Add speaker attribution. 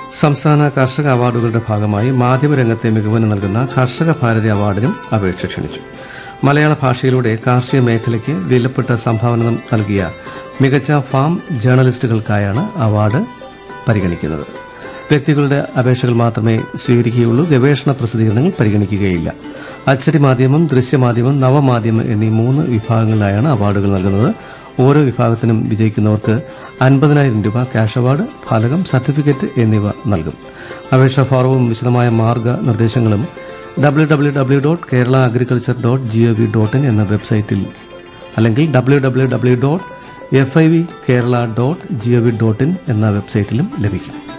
Speaker 1: സംസ്ഥാന കർഷക അവാർഡുകളുടെ ഭാഗമായി മാധ്യമരംഗത്തെ മികവിന് നൽകുന്ന കർഷക ഭാരതി അവാർഡിനും അപേക്ഷ ക്ഷണിച്ചു. മലയാള ഭാഷയിലൂടെ കാർഷിക മേഖലയ്ക്ക് വിലപ്പെട്ട സംഭാവന നൽകിയ മികച്ച ഫാം ജേർണലിസ്റ്റുകൾക്കായാണ് അവാർഡ് പരിഗണിക്കുന്നത്. വ്യക്തികളുടെ അപേക്ഷകൾ മാത്രമേ സ്വീകരിക്കുകയുള്ളൂ. ഗവേഷണ പ്രസിദ്ധീകരണങ്ങൾ പരിഗണിക്കുകയില്ല. അച്ചടി മാധ്യമം, ദൃശ്യമാധ്യമം, നവമാധ്യമം എന്നീ 3 വിഭാഗങ്ങളിലായാണ് അവാർഡുകൾ നൽകുന്നത്. ഓരോ വിഭാഗത്തിനും വിജയിക്കുന്നവർക്ക് 50,000 രൂപ ക്യാഷ് അവാർഡ്, ഫലകം, സർട്ടിഫിക്കറ്റ് എന്നിവ നൽകും. അപേക്ഷാ ഫോറവും വിശദമായ മാർഗ്ഗനിർദ്ദേശങ്ങളും www.keralaagriculture.gov.in എന്ന വെബ്സൈറ്റിൽ അല്ലെങ്കിൽ www.fivkerala.gov.in എന്ന വെബ്സൈറ്റിലും ലഭിക്കും.